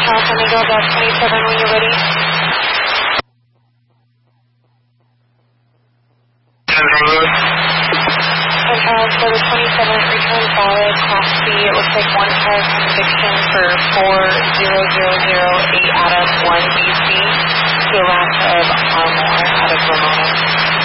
California Go, Dash 27 when you're ready. For the 27th, return valid, Class C, it looks like one prior conviction for 40008 out of 1 BC to a rack of Armour out of Ramona.